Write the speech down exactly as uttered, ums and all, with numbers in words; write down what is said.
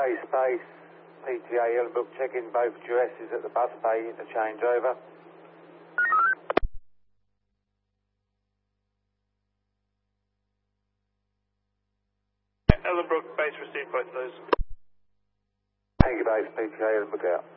Base Base, P T A Ellenbrook, check-in both addresses at the bus bay, interchange, over. Ellenbrook Base received both of those. Thank you, Base, P T A Ellenbrook out.